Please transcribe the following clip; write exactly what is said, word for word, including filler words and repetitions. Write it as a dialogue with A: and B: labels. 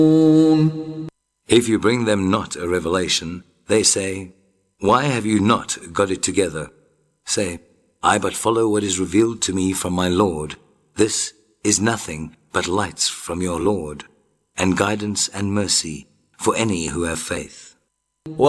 A: If you bring them not a revelation, they say, why have you not got it together? Say, I but follow what is revealed to me from my Lord. This is nothing but lights from your Lord, and guidance and mercy for any who have faith.